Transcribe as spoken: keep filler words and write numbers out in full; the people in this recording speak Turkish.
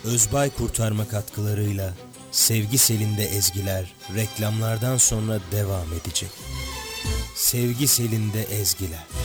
Özbay Kurtarma katkılarıyla Sevgi Selin'de Ezgiler reklamlardan sonra devam edecek. Sevgi Selin'de Ezgiler.